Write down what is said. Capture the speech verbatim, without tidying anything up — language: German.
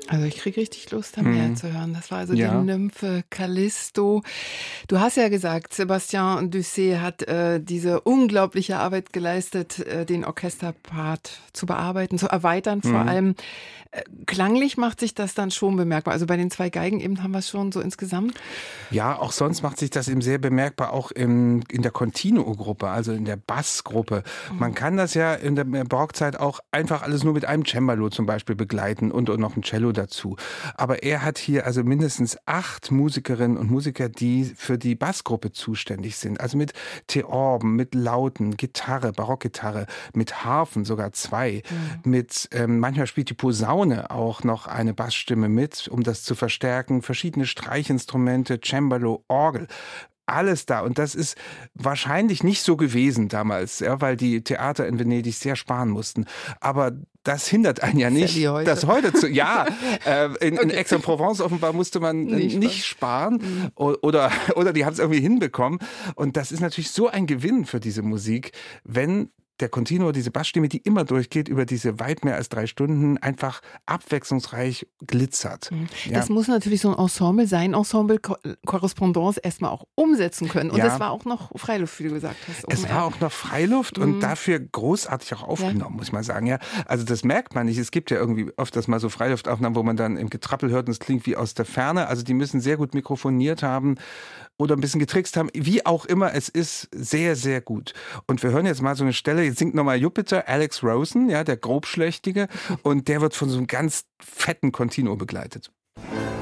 Also ich kriege richtig Lust, da mehr Hm. zu hören. Das war also Ja. die Nymphe Callisto. Du hast ja gesagt, Sébastien Dusset hat äh, diese unglaubliche Arbeit geleistet, äh, den Orchesterpart zu bearbeiten, zu erweitern vor Mhm. allem. Äh, klanglich macht sich das dann schon bemerkbar. Also bei den zwei Geigen eben haben wir es schon so insgesamt. Ja, auch sonst macht sich das eben sehr bemerkbar, auch im, in der Continuo-Gruppe, also in der Bassgruppe. Man kann das ja in der Barockzeit auch einfach alles nur mit einem Cembalo zum Beispiel begleiten und, und noch ein Cello dazu. Aber er hat hier also mindestens acht Musikerinnen und Musiker, die für die Bassgruppe zuständig sind. Also mit Theorben, mit Lauten, Gitarre, Barockgitarre, mit Harfen sogar zwei. Mhm. Mit ähm, manchmal spielt die Posaune auch noch eine Bassstimme mit, um das zu verstärken. Verschiedene Streichinstrumente, Cembalo, Orgel. Alles da. Und das ist wahrscheinlich nicht so gewesen damals, ja, weil die Theater in Venedig sehr sparen mussten. Aber das hindert einen ja Ist ja nicht, wie heute. das heute zu. Ja, äh, in, in Okay. Aix-en-Provence offenbar musste man äh, Nicht nicht sparen. Mhm. O- Oder, oder die haben es irgendwie hinbekommen. Und das ist natürlich so ein Gewinn für diese Musik, wenn der Continuo, diese Bassstimme, die immer durchgeht, über diese weit mehr als drei Stunden, einfach abwechslungsreich glitzert. Mhm. Ja. Das muss natürlich so ein Ensemble sein, Ensemble Ko- Korrespondenz erstmal auch umsetzen können. Und Ja. das war auch noch Freiluft, wie du gesagt hast. Es Open war Air. auch noch Freiluft und Mhm. dafür großartig auch aufgenommen, muss man sagen. Ja, also das merkt man nicht. Es gibt ja irgendwie oft das mal so Freiluftaufnahmen, wo man dann im Getrappel hört und es klingt wie aus der Ferne. Also die müssen sehr gut mikrofoniert haben oder ein bisschen getrickst haben. Wie auch immer, es ist sehr, sehr gut. Und wir hören jetzt mal so eine Stelle, jetzt singt nochmal Jupiter, Alex Rosen, ja, der Grobschlächtige, und der wird von so einem ganz fetten Continuo begleitet.